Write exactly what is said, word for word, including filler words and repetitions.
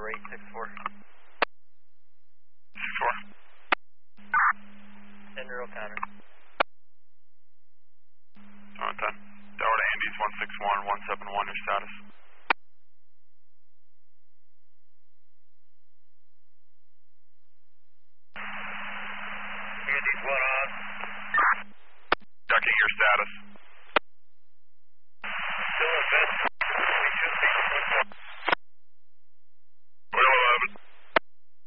eight six four. six four. Andrew O'Connor. Alright then. Tower to Andes one six one one seven one, your status.